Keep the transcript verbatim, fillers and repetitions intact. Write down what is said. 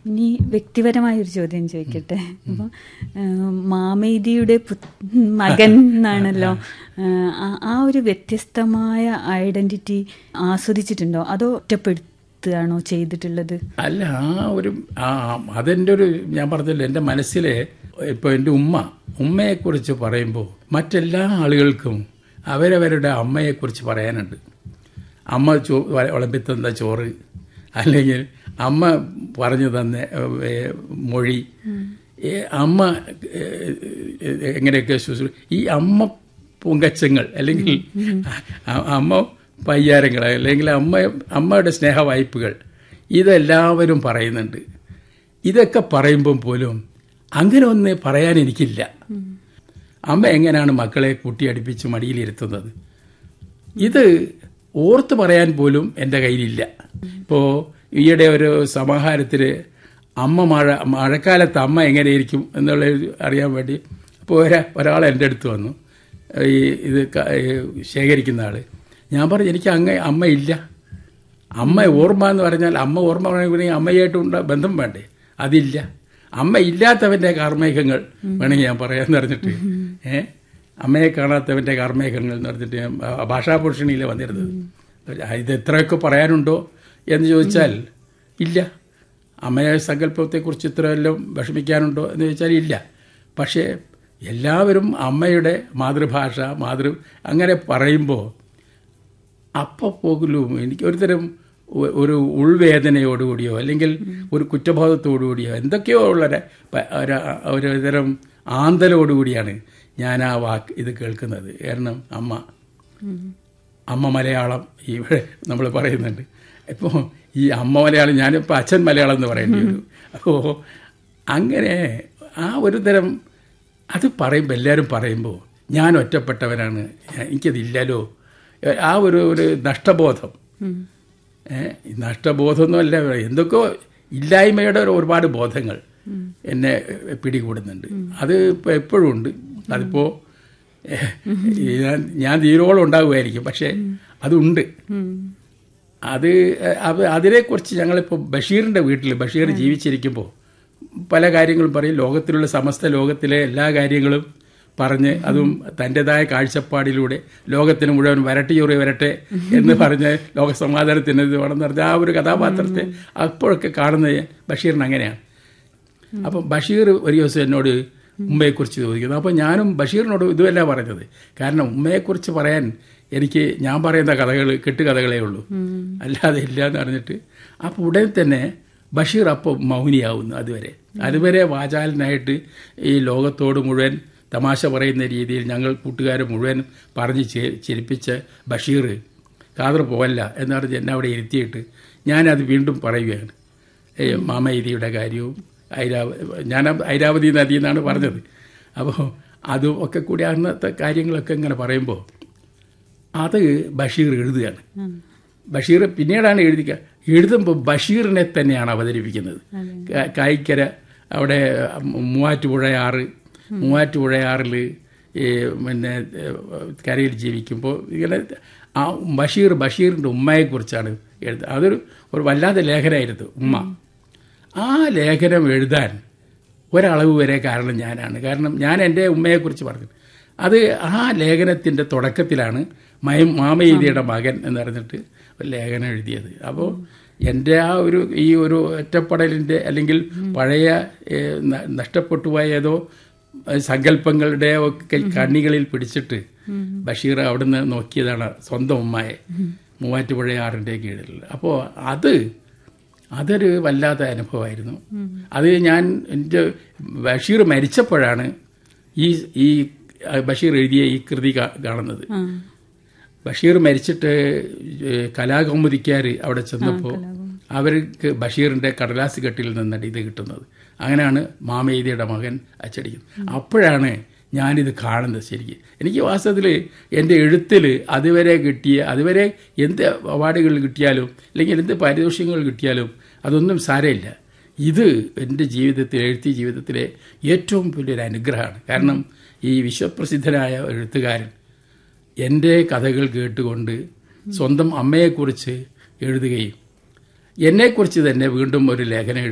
ഇനി വ്യക്തിപരമായൊരു ചോദ്യം ചോദിക്കട്ടെ. അപ്പം മാമേദിയുടെ മകൻ എന്നാണല്ലോ, ആ ഒരു വ്യത്യസ്തമായ ഐഡന്റിറ്റി ആസ്വദിച്ചിട്ടുണ്ടോ അതോ ഒറ്റപ്പെടുത്തുകയാണോ ചെയ്തിട്ടുള്ളത്? അല്ല, ആ ഒരു അതെൻ്റെ ഒരു ഞാൻ പറഞ്ഞല്ലോ, എൻ്റെ മനസ്സിലെ ഇപ്പോൾ എൻ്റെ ഉമ്മ ഉമ്മയെക്കുറിച്ച് പറയുമ്പോൾ മറ്റെല്ലാ ആളുകൾക്കും അവരവരുടെ അമ്മയെക്കുറിച്ച് പറയാനുണ്ട്. അമ്മ ചോ വിളമ്പിത്തന്ന ചോറ്, അല്ലെങ്കിൽ അമ്മ പറഞ്ഞു തന്ന മൊഴി, അമ്മ എങ്ങനെയൊക്കെ ശുശ്രൂ ഈ അമ്മ പൊങ്കച്ചങ്ങൾ, അല്ലെങ്കിൽ അമ്മ പയ്യാരങ്ങൾ, അല്ലെങ്കിൽ അമ്മ അമ്മയുടെ സ്നേഹവായ്പകൾ, ഇതെല്ലാവരും പറയുന്നുണ്ട്. ഇതൊക്കെ പറയുമ്പം പോലും അങ്ങനെ ഒന്ന് പറയാൻ എനിക്കില്ല. അമ്മ എങ്ങനെയാണ് മക്കളെ കൂട്ടിയടിപ്പിച്ച് മടിയിലിരുത്തുന്നത്, ഇത് ഓർത്ത് പറയാൻ പോലും എൻ്റെ കയ്യിലില്ല. ഇപ്പോൾ ഈയിടെ ഒരു സമാഹാരത്തിൽ അമ്മ മഴ മഴക്കാലത്ത് അമ്മ എങ്ങനെയായിരിക്കും എന്നുള്ളത് അറിയാൻ വേണ്ടി ഇപ്പോൾ ഒരാ ഒരാൾ എൻ്റെ അടുത്ത് വന്നു, ഈ ഇത് ശേഖരിക്കുന്ന ആൾ. ഞാൻ പറഞ്ഞു, എനിക്ക് അങ്ങ അമ്മയില്ല. അമ്മ ഓർമ്മ എന്ന് പറഞ്ഞാൽ അമ്മ ഓർമ്മ പറയണമെങ്കിൽ അമ്മയായിട്ടുള്ള ബന്ധം വേണ്ടേ? അതില്ല. അമ്മ ഇല്ലാത്തവൻ്റെ കാർമേഘങ്ങൾ വേണമെങ്കിൽ ഞാൻ പറയാമെന്ന് പറഞ്ഞിട്ട്, ഏഹ് അമ്മയെ കാണാത്തവൻ്റെ കാർമേഘങ്ങൾ എന്ന് പറഞ്ഞിട്ട് ഭാഷാഭൂഷണിയിൽ വന്നിരുന്നത്. ഇത് എത്രയൊക്കെ പറയാനുണ്ടോ എന്ന് ചോദിച്ചാൽ ഇല്ല. അമ്മയെ സങ്കല്പത്തെക്കുറിച്ച് ഇത്രയെല്ലാം വിഷമിക്കാനുണ്ടോ എന്ന് ചോദിച്ചാൽ ഇല്ല. പക്ഷേ എല്ലാവരും അമ്മയുടെ മാതൃഭാഷ മാതൃ അങ്ങനെ പറയുമ്പോൾ അപ്പോൾ പോകലും എനിക്ക് ഒരുതരം ഒരു ഉൾവേദനയോടുകൂടിയോ അല്ലെങ്കിൽ ഒരു കുറ്റബോധത്തോടുകൂടിയോ എന്തൊക്കെയോ ഉള്ള ഒരു തരം ആന്തലോടുകൂടിയാണ് ഞാൻ ആ വാക്ക് ഇത് കേൾക്കുന്നത്. കാരണം അമ്മ അമ്മ മലയാളം ഇവിടെ നമ്മൾ പറയുന്നുണ്ട്. ഇപ്പോൾ ഈ അമ്മ മലയാളം, ഞാനിപ്പോൾ അച്ഛൻ മലയാളം എന്ന് പറയേണ്ടി വരും. അപ്പോൾ അങ്ങനെ ആ ഒരു തരം അത് പറയുമ്പോൾ എല്ലാവരും പറയുമ്പോൾ ഞാൻ ഒറ്റപ്പെട്ടവനാണ്, എനിക്കതില്ലല്ലോ, ആ ഒരു ഒരു നഷ്ടബോധം. നഷ്ടബോധമൊന്നുമല്ല, എന്തൊക്കെയോ ഇല്ലായ്മയുടെ ഒരുപാട് ബോധങ്ങൾ എന്നെ പിടികൂടുന്നുണ്ട്. അത് ഇപ്പോൾ എപ്പോഴും ഉണ്ട്. അതിപ്പോൾ ഞാൻ ഞാൻ തീരോളം ഉണ്ടാകുമായിരിക്കും, പക്ഷേ അതുണ്ട്. അത് അതിനെക്കുറിച്ച് ഞങ്ങളിപ്പോൾ ബഷീറിൻ്റെ വീട്ടിൽ ബഷീർ ജീവിച്ചിരിക്കുമ്പോൾ പല കാര്യങ്ങളും പറയും. ലോകത്തിലുള്ള സമസ്ത ലോകത്തിലെ എല്ലാ കാര്യങ്ങളും പറഞ്ഞ് അതും തൻ്റെതായ കാഴ്ചപ്പാടിലൂടെ ലോകത്തിന് മുഴുവൻ വരട്ടി ചോറി വരട്ടെ എന്ന് പറഞ്ഞ് ലോകസമാധാനത്തിന് ഇത് വേണമെന്ന് പറഞ്ഞ ആ ഒരു കഥാപാത്രത്തെ അപ്പോഴൊക്കെ കാണുന്നത് ബഷീറിന് അങ്ങനെയാണ്. അപ്പം ബഷീർ ഒരു ദിവസം എന്നോട് ഉമ്മയെക്കുറിച്ച് ചോദിക്കുന്നു. അപ്പോൾ ഞാനും ബഷീറിനോട് ഇതുമല്ല പറഞ്ഞത്. കാരണം ഉമ്മയെക്കുറിച്ച് പറയാൻ എനിക്ക് ഞാൻ പറയുന്ന കഥകൾ കെട്ടുകഥകളേ ഉള്ളൂ, അല്ലാതെ ഇല്ല എന്ന് പറഞ്ഞിട്ട്. അപ്പോൾ ഉടൻ തന്നെ ബഷീർ അപ്പോൾ മൗനിയാവുന്നു. അതുവരെ അതുവരെ വാചാലനായിട്ട് ഈ ലോകത്തോട് മുഴുവൻ തമാശ പറയുന്ന രീതിയിൽ ഞങ്ങൾ കൂട്ടുകാർ മുഴുവൻ പറഞ്ഞ് ചിരിപ്പിച്ച ബഷീർ കാതർ പോവല്ല എന്ന് പറഞ്ഞ് എന്നെ അവിടെ ഇരുത്തിയിട്ട് ഞാനത് വീണ്ടും പറയുകയാണ്. മാമയിതിയുടെ കാര്യവും ഐരാവതി, ഞാൻ ഐരാവതി നദി എന്നാണ് പറഞ്ഞത്. അപ്പോൾ അതും ഒക്കെ കൂടി അന്നത്തെ കാര്യങ്ങളൊക്കെ ഇങ്ങനെ പറയുമ്പോൾ അത് ബഷീർ എഴുതുകയാണ്. ബഷീർ പിന്നീടാണ് എഴുതിക്കുക. എഴുതുമ്പോൾ ബഷീറിനെ തന്നെയാണ് അവതരിപ്പിക്കുന്നത്. കായിക്കര അവിടെ മൂവാറ്റുപുഴയാറ് മൂവാറ്റുപുഴയാറിൽ പിന്നെ കരയിൽ ജീവിക്കുമ്പോൾ ഇങ്ങനെ ആ ബഷീർ ബഷീറിൻ്റെ ഉമ്മയെക്കുറിച്ചാണ് എഴുതുക. അതൊരു ഒരു വല്ലാത്ത ലേഖനമായിരുന്നു ഉമ്മ. ആ ലേഖനം എഴുതാൻ ഒരളവ് വരെ കാരണം ഞാനാണ്. കാരണം ഞാൻ എൻ്റെ ഉമ്മയെക്കുറിച്ച് പറഞ്ഞു. അത് ആ ലേഖനത്തിൻ്റെ തുടക്കത്തിലാണ് മയം മാമയിതിയുടെ മകൻ എന്ന് പറഞ്ഞിട്ട് ഒരു ലേഖനം എഴുതിയത്. അപ്പോൾ എൻ്റെ ആ ഒരു ഈ ഒരു ഒറ്റപ്പെടലിൻ്റെ അല്ലെങ്കിൽ പഴയ നഷ്ടപ്പെട്ടു പോയ ഏതോ സങ്കല്പങ്ങളുടെ ഒക്കെ കണ്ണികളിൽ പിടിച്ചിട്ട് ബഷീർ അവിടുന്ന് നോക്കിയതാണ് സ്വന്തം ഉമ്മയെ മൂവാറ്റുപുഴയാറിൻ്റെ കീഴിൽ. അപ്പോൾ അത് അതൊരു വല്ലാത്ത അനുഭവമായിരുന്നു. അത് ഞാൻ എൻ്റെ ബഷീർ മരിച്ചപ്പോഴാണ് ഈ ഈ ബഷീർ എഴുതിയ ഈ കൃതി കാണുന്നത്. ബഷീർ മരിച്ചിട്ട് കലാകൗമുദിക്കാർ അവിടെ ചെന്നപ്പോൾ അവർക്ക് ബഷീറിൻ്റെ കടലാസ് കെട്ടിൽ നിന്നാണ് ഇത് കിട്ടുന്നത്. അങ്ങനെയാണ് മാമയിതിയുടെ മകൻ അച്ചടിക്കുന്നത്. അപ്പോഴാണ് ഞാനിത് കാണുന്നത്. ശരിക്കും എനിക്ക് വാസ്തവത്തിൽ എൻ്റെ എഴുത്തിൽ അതുവരെ കിട്ടിയ അതുവരെ എന്ത് അവാർഡുകൾ കിട്ടിയാലും അല്ലെങ്കിൽ എന്ത് പാരിതോഷികങ്ങൾ കിട്ടിയാലും അതൊന്നും സാരമില്ല. ഇത് എൻ്റെ ജീവിതത്തിൽ എഴുത്തി ജീവിതത്തിലെ ഏറ്റവും വലിയൊരു അനുഗ്രഹമാണ്. കാരണം ഈ വിശ്വപ്രസിദ്ധനായ എഴുത്തുകാരൻ എൻ്റെ കഥകൾ കേട്ടുകൊണ്ട് സ്വന്തം അമ്മയെക്കുറിച്ച് എഴുതുകയും എന്നെക്കുറിച്ച് തന്നെ വീണ്ടും ഒരു ലേഖനം